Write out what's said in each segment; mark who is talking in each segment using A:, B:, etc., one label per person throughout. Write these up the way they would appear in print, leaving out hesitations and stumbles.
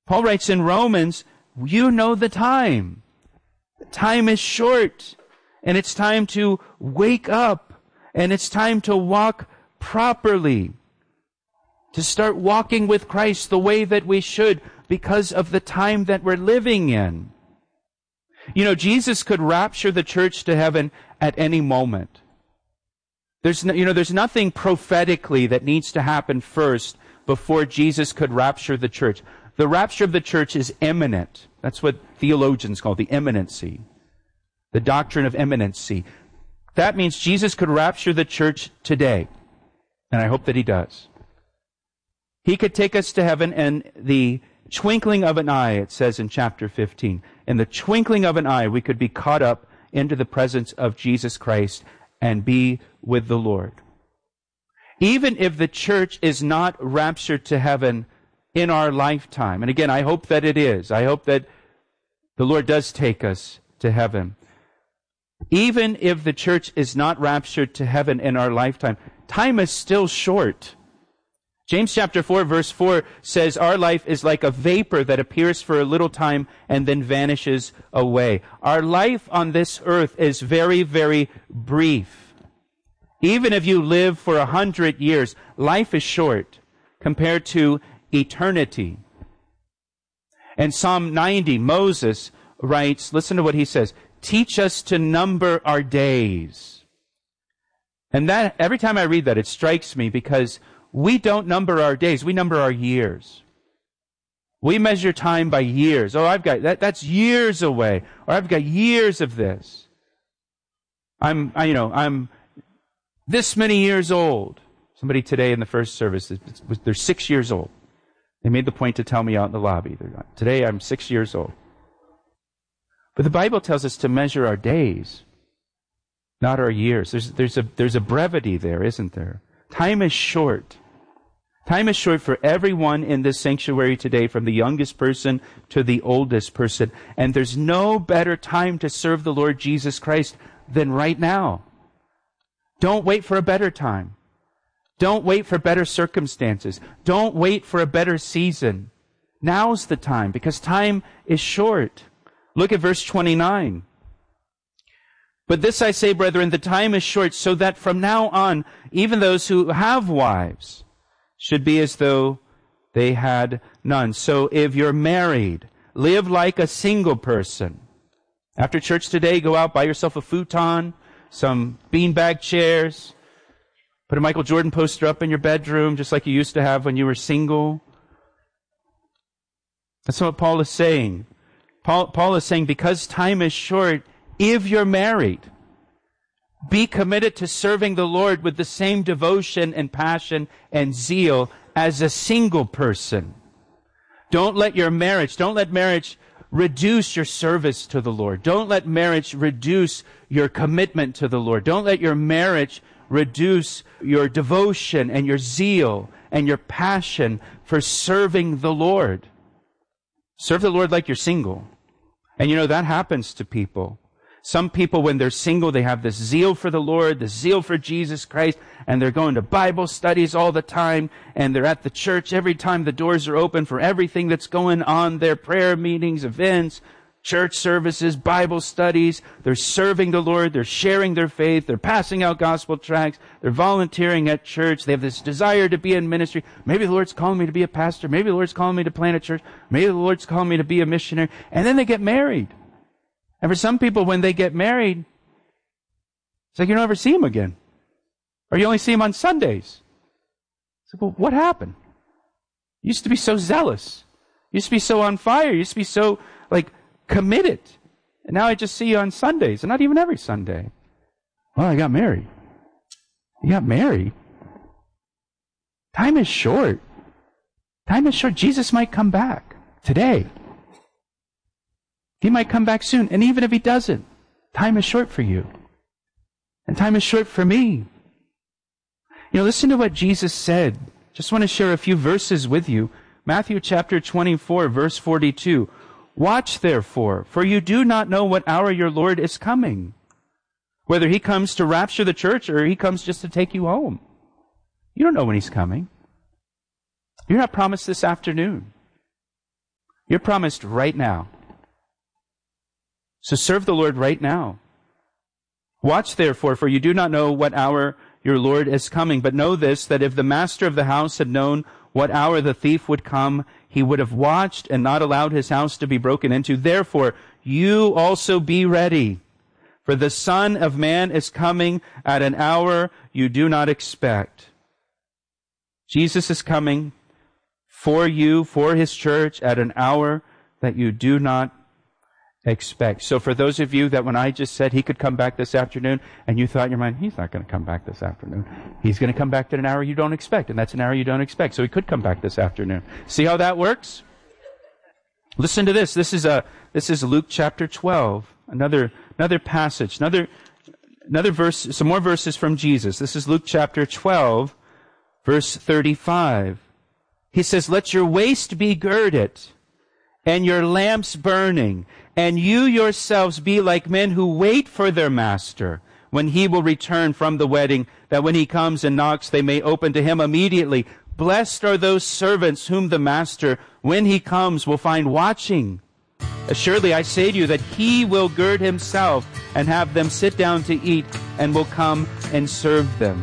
A: Paul writes in Romans, you know the time. The time is short, and it's time to wake up, and it's time to walk properly, to start walking with Christ the way that we should because of the time that we're living in. You know, Jesus could rapture the church to heaven at any moment. There's nothing prophetically that needs to happen first before Jesus could rapture the church. The rapture of the church is imminent. That's what theologians call the imminency. The doctrine of imminency. That means Jesus could rapture the church today. And I hope that he does. He could take us to heaven in the twinkling of an eye, it says in chapter 15. In the twinkling of an eye, we could be caught up into the presence of Jesus Christ and be with the Lord. Even if the church is not raptured to heaven in our lifetime, and again, I hope that it is. I hope that the Lord does take us to heaven. Even if the church is not raptured to heaven in our lifetime, time is still short. James chapter 4 verse 4 says, our life is like a vapor that appears for a little time and then vanishes away. Our life on this earth is very, very brief. Even if you live for 100 years, life is short compared to eternity. In Psalm 90, Moses writes, listen to what he says, teach us to number our days. And that, every time I read that, it strikes me because we don't number our days, we number our years. We measure time by years. Oh, I've got that's years away. Or I've got years of this. I'm this many years old. Somebody today in the first service, they're 6 years old. They made the point to tell me out in the lobby. Today I'm 6 years old. But the Bible tells us to measure our days, not our years. There's a brevity there, isn't there? Time is short. Time is short for everyone in this sanctuary today, from the youngest person to the oldest person. And there's no better time to serve the Lord Jesus Christ than right now. Don't wait for a better time. Don't wait for better circumstances. Don't wait for a better season. Now's the time, because time is short. Look at verse 29. But this I say, brethren, the time is short, so that from now on, even those who have wives should be as though they had none. So if you're married, live like a single person. After church today, go out, buy yourself a futon, some beanbag chairs, put a Michael Jordan poster up in your bedroom, just like you used to have when you were single. That's what Paul is saying. Paul is saying, because time is short, if you're married, be committed to serving the Lord with the same devotion and passion and zeal as a single person. Don't let marriage reduce your service to the Lord. Don't let marriage reduce your commitment to the Lord. Don't let your marriage reduce your devotion and your zeal and your passion for serving the Lord. Serve the Lord like you're single. And that happens to people. Some people, when they're single, they have this zeal for the Lord, this zeal for Jesus Christ, and they're going to Bible studies all the time, and they're at the church every time the doors are open for everything that's going on there, prayer meetings, events, church services, Bible studies. They're serving the Lord, they're sharing their faith, they're passing out gospel tracts, they're volunteering at church, they have this desire to be in ministry. Maybe the Lord's calling me to be a pastor, maybe the Lord's calling me to plant a church, maybe the Lord's calling me to be a missionary, and then they get married. And for some people, when they get married, it's like you don't ever see them again. Or you only see them on Sundays. It's like, well, what happened? You used to be so zealous. You used to be so on fire. You used to be so, committed. And now I just see you on Sundays, and not even every Sunday. Well, I got married. You got married? Time is short. Time is short. Jesus might come back today. He might come back soon. And even if he doesn't, time is short for you. And time is short for me. Listen to what Jesus said. Just want to share a few verses with you. Matthew chapter 24, verse 42. Watch therefore, for you do not know what hour your Lord is coming. Whether he comes to rapture the church or he comes just to take you home. You don't know when he's coming. You're not promised this afternoon. You're promised right now. So serve the Lord right now. Watch therefore, for you do not know what hour your Lord is coming. But know this, that if the master of the house had known what hour the thief would come, he would have watched and not allowed his house to be broken into. Therefore, you also be ready, for the Son of Man is coming at an hour you do not expect. Jesus is coming for you, for his church, at an hour that you do not expect. So for those of you that when I just said he could come back this afternoon, and you thought in your mind, he's not going to come back this afternoon. He's going to come back at an hour you don't expect, and that's an hour you don't expect. So he could come back this afternoon. See how that works? Listen to this. This is Luke chapter 12. Another passage, another verse, some more verses from Jesus. This is Luke chapter 12, verse 35. He says, "Let your waist be girded, and your lamps burning, and you yourselves be like men who wait for their master, when he will return from the wedding, that when he comes and knocks, they may open to him immediately. Blessed are those servants whom the master, when he comes, will find watching. Assuredly, I say to you that he will gird himself and have them sit down to eat, and will come and serve them."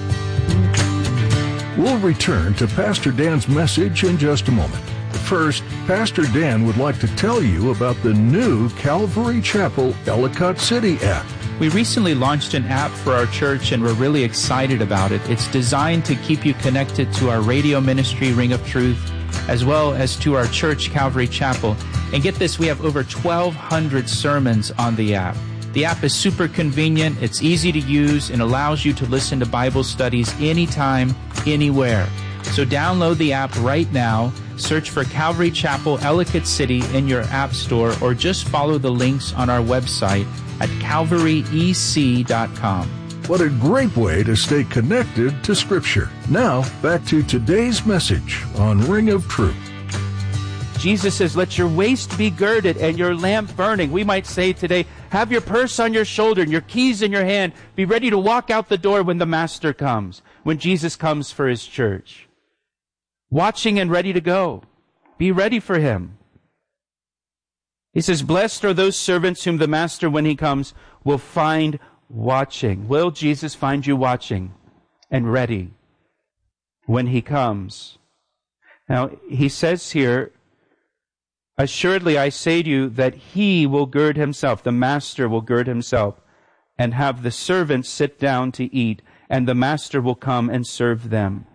B: We'll return to Pastor Dan's message in just a moment. First, Pastor Dan would like to tell you about the new Calvary Chapel Ellicott City app.
C: We recently launched an app for our church, and we're really excited about it. It's designed to keep you connected to our radio ministry, Ring of Truth, as well as to our church, Calvary Chapel. And get this, we have over 1,200 sermons on the app. The app is super convenient, it's easy to use, and allows you to listen to Bible studies anytime, anywhere. So download the app right now, search for Calvary Chapel Ellicott City in your app store, or just follow the links on our website at calvaryec.com.
B: What a great way to stay connected to Scripture. Now, back to today's message on Ring of Truth.
A: Jesus says, "Let your waist be girded and your lamp burning." We might say today, have your purse on your shoulder and your keys in your hand. Be ready to walk out the door when the Master comes, when Jesus comes for his church. Watching and ready to go. Be ready for him. He says, "Blessed are those servants whom the Master, when he comes, will find watching." Will Jesus find you watching and ready when he comes? Now, he says here, "Assuredly, I say to you that he will gird himself," the Master will gird himself, "and have the servants sit down to eat, and the Master will come and serve them."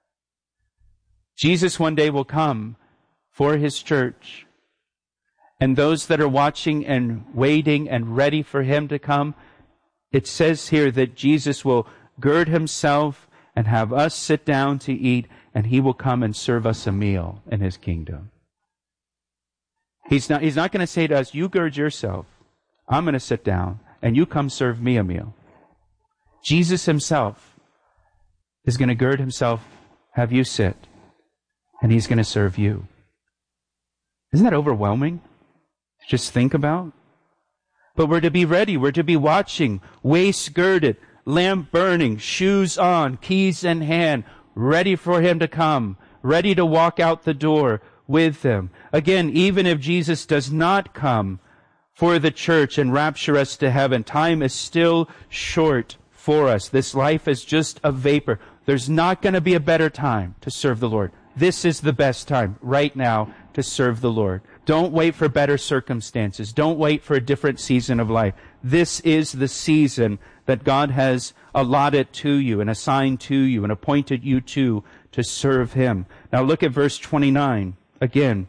A: Jesus one day will come for his church. And those that are watching and waiting and ready for him to come, it says here that Jesus will gird himself and have us sit down to eat, and he will come and serve us a meal in his kingdom. He's not going to say to us, "You gird yourself. I'm going to sit down, and you come serve me a meal." Jesus himself is going to gird himself, have you sit, and he's going to serve you. Isn't that overwhelming to just think about? But we're to be ready. We're to be watching, waist girded, lamp burning, shoes on, keys in hand, ready for him to come, ready to walk out the door with him. Again, even if Jesus does not come for the church and rapture us to heaven, time is still short for us. This life is just a vapor. There's not going to be a better time to serve the Lord. This is the best time right now to serve the Lord. Don't wait for better circumstances. Don't wait for a different season of life. This is the season that God has allotted to you and assigned to you and appointed you to serve him. Now look at verse 29 again.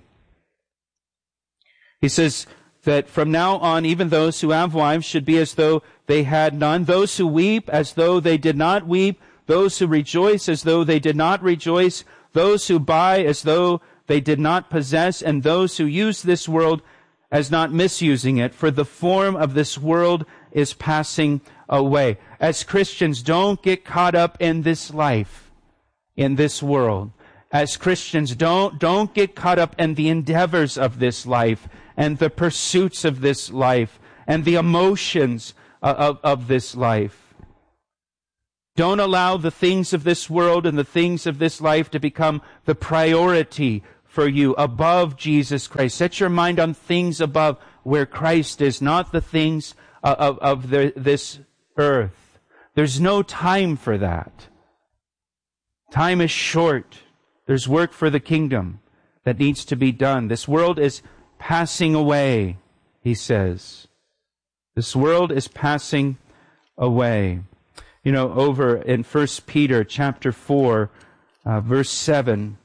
A: He says that from now on, even those who have wives should be as though they had none. Those who weep as though they did not weep. Those who rejoice as though they did not rejoice. Those who buy as though they did not possess, and those who use this world as not misusing it, for the form of this world is passing away. As Christians, don't get caught up in this life, in this world. As Christians, don't get caught up in the endeavors of this life and the pursuits of this life and the emotions of this life. Don't allow the things of this world and the things of this life to become the priority for you above Jesus Christ. Set your mind on things above where Christ is, not the things of this earth. There's no time for that. Time is short. There's work for the kingdom that needs to be done. This world is passing away, he says. This world is passing away. You know, over in 1 Peter chapter 4, verse 7,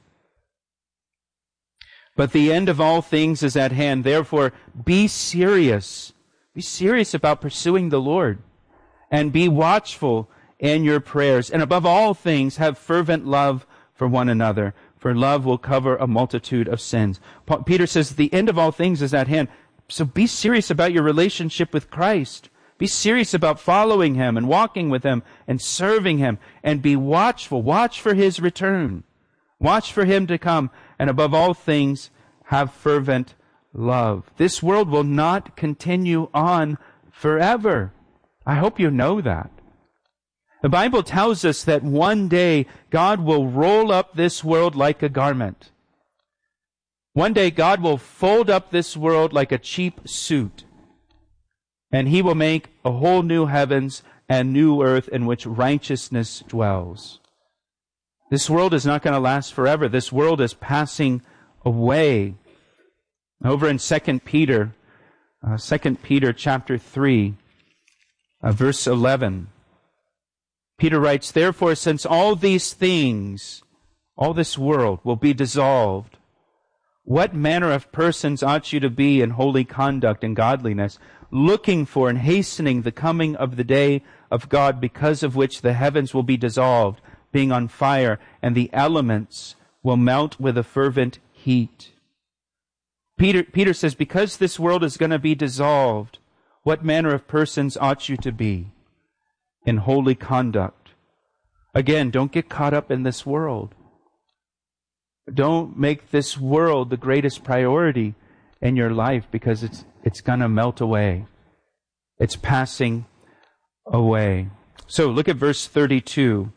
A: but the end of all things is at hand. Therefore, be serious. Be serious about pursuing the Lord. And be watchful in your prayers. And above all things, have fervent love for one another. For love will cover a multitude of sins. Peter says the end of all things is at hand. So be serious about your relationship with Christ. Be serious about following Him and walking with Him and serving Him. And be watchful. Watch for His return. Watch for Him to come. And above all things, have fervent love. This world will not continue on forever. I hope you know that. The Bible tells us that one day God will roll up this world like a garment. One day God will fold up this world like a cheap suit. And He will make a whole new heavens and new earth in which righteousness dwells. This world is not going to last forever. This world is passing away. Over in 2 Peter chapter 3, verse 11, Peter writes, therefore, since all these things, all this world will be dissolved, what manner of persons ought you to be in holy conduct and godliness, looking for and hastening the coming of the day of God, because of which the heavens will be dissolved, being on fire, and the elements will melt with a fervent heat. Peter says, because this world is going to be dissolved, what manner of persons ought you to be in holy conduct? Again, don't get caught up in this world. Don't make this world the greatest priority in your life, because it's going to melt away. It's passing away. So look at verse 32.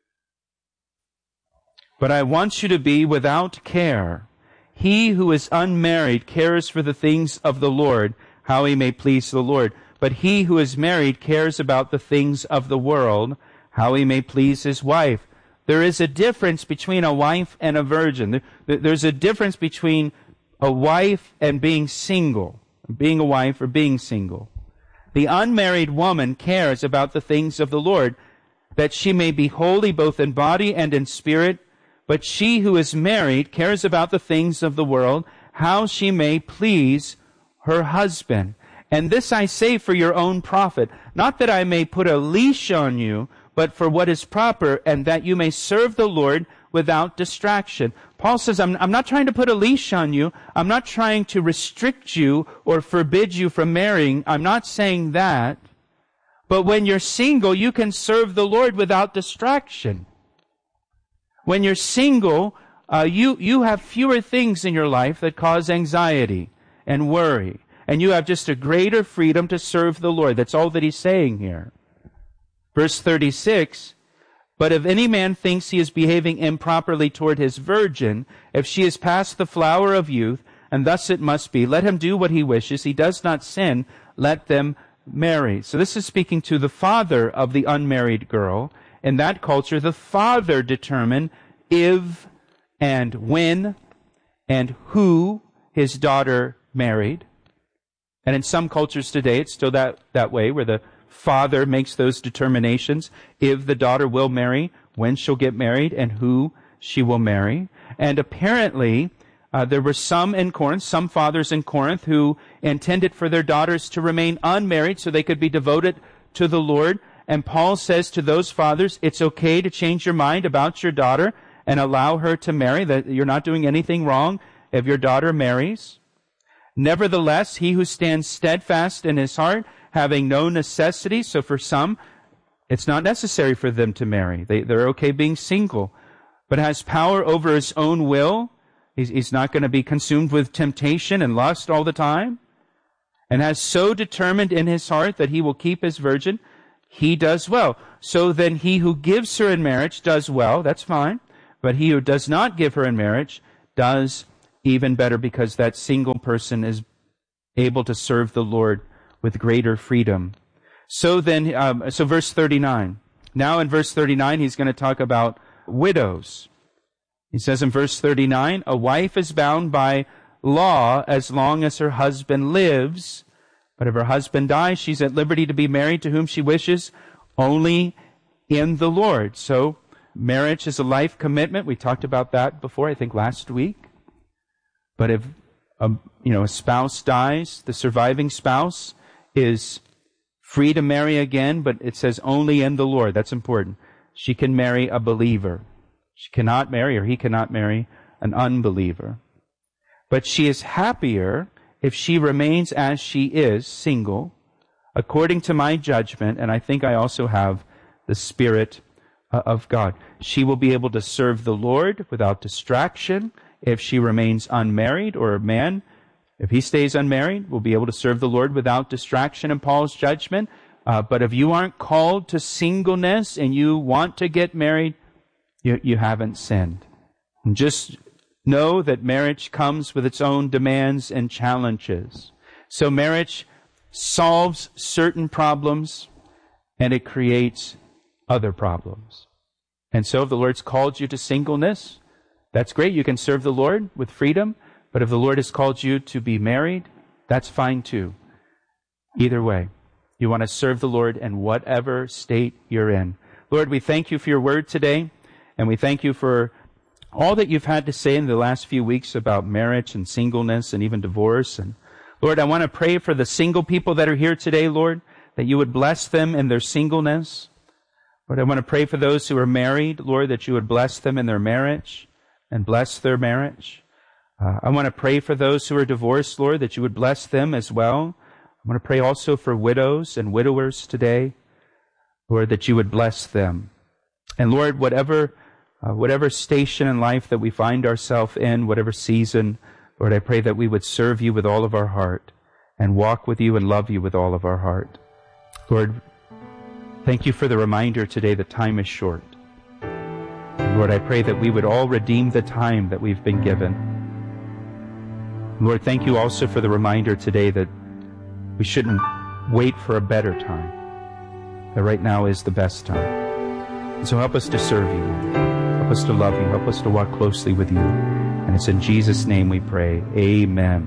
A: But I want you to be without care. He who is unmarried cares for the things of the Lord, how he may please the Lord. But he who is married cares about the things of the world, how he may please his wife. There is a difference between a wife and a virgin. There's a difference between a wife and being single, being a wife or being single. The unmarried woman cares about the things of the Lord, that she may be holy both in body and in spirit. But she who is married cares about the things of the world, how she may please her husband. And this I say for your own profit, not that I may put a leash on you, but for what is proper, and that you may serve the Lord without distraction. Paul says, I'm not trying to put a leash on you. I'm not trying to restrict you or forbid you from marrying. I'm not saying that. But when you're single, you can serve the Lord without distraction. When you're single, you have fewer things in your life that cause anxiety and worry. And you have just a greater freedom to serve the Lord. That's all that he's saying here. Verse 36, but if any man thinks he is behaving improperly toward his virgin, if she is past the flower of youth, and thus it must be, let him do what he wishes. He does not sin, let them marry. So this is speaking to the father of the unmarried girl. In that culture, the father determined if and when and who his daughter married. And in some cultures today, it's still that way, where the father makes those determinations if the daughter will marry, when she'll get married, and who she will marry. And apparently, there were some in Corinth, some fathers in Corinth, who intended for their daughters to remain unmarried so they could be devoted to the Lord. And Paul says to those fathers, it's okay to change your mind about your daughter and allow her to marry, that you're not doing anything wrong if your daughter marries. Nevertheless, he who stands steadfast in his heart, having no necessity, so for some, it's not necessary for them to marry. They're okay being single, but has power over his own will. He's not going to be consumed with temptation and lust all the time, and has so determined in his heart that he will keep his virgin. He does well. So then he who gives her in marriage does well, that's fine. But he who does not give her in marriage does even better because that single person is able to serve the Lord with greater freedom. So then, verse 39. Now in verse 39, he's going to talk about widows. He says in verse 39, a wife is bound by law as long as her husband lives, but if her husband dies, she's at liberty to be married to whom she wishes, only in the Lord. So marriage is a life commitment. We talked about that before, I think last week. But if a spouse dies, the surviving spouse is free to marry again, but it says only in the Lord. That's important. She can marry a believer. She cannot marry, or he cannot marry, an unbeliever. But she is happier if she remains as she is, single, according to my judgment, and I think I also have the Spirit of God. She will be able to serve the Lord without distraction if she remains unmarried, or a man, if he stays unmarried, will be able to serve the Lord without distraction in Paul's judgment. But if you aren't called to singleness and you want to get married, you haven't sinned. And just know that marriage comes with its own demands and challenges. So marriage solves certain problems and it creates other problems. And so if the Lord's called you to singleness, that's great. You can serve the Lord with freedom. But if the Lord has called you to be married, that's fine too. Either way, you want to serve the Lord in whatever state you're in. Lord, we thank you for your word today, and we thank you for all that you've had to say in the last few weeks about marriage and singleness and even divorce. And Lord, I want to pray for the single people that are here today, Lord, that you would bless them in their singleness. Lord, I want to pray for those who are married, Lord, that you would bless them in their marriage and bless their marriage. I want to pray for those who are divorced, Lord, that you would bless them as well. I want to pray also for widows and widowers today, Lord, that you would bless them. And Lord, whatever station in life that we find ourselves in, whatever season, Lord, I pray that we would serve you with all of our heart and walk with you and love you with all of our heart. Lord, thank you for the reminder today that time is short. And Lord, I pray that we would all redeem the time that we've been given. Lord, thank you also for the reminder today that we shouldn't wait for a better time, that right now is the best time. And so help us to serve you, help us to love you, help us to walk closely with you. And it's in Jesus' name we pray. Amen.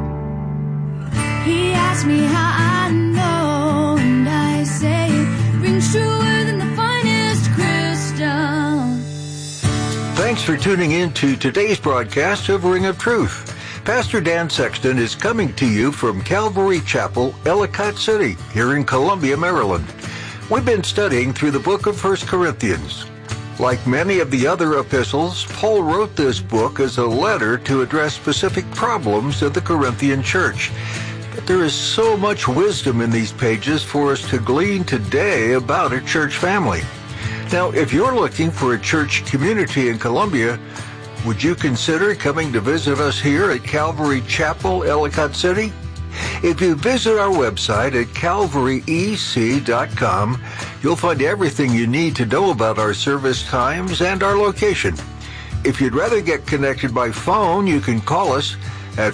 D: He asked me how I know, and I say it rings truer than the finest crystal.
B: Thanks for tuning in to today's broadcast of Ring of Truth. Pastor Dan Sexton is coming to you from Calvary Chapel, Ellicott City, here in Columbia, Maryland. We've been studying through the book of 1 Corinthians. Like many of the other epistles, Paul wrote this book as a letter to address specific problems of the Corinthian church. But there is so much wisdom in these pages for us to glean today about a church family. Now, if you're looking for a church community in Columbia, would you consider coming to visit us here at Calvary Chapel, Ellicott City? If you visit our website at calvaryec.com, you'll find everything you need to know about our service times and our location. If you'd rather get connected by phone, you can call us at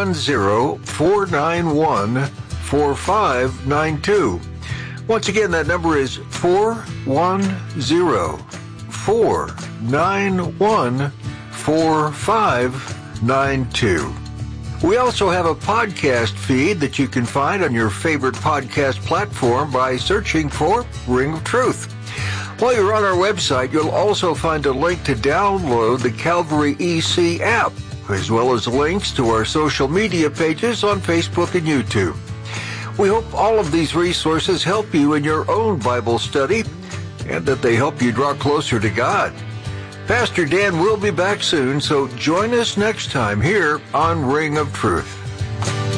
B: 410-491-4592. Once again, that number is 410-491-4592. We also have a podcast feed that you can find on your favorite podcast platform by searching for Ring of Truth. While you're on our website, you'll also find a link to download the Calvary EC app, as well as links to our social media pages on Facebook and YouTube. We hope all of these resources help you in your own Bible study and that they help you draw closer to God. Pastor Dan will be back soon, so join us next time here on Ring of Truth.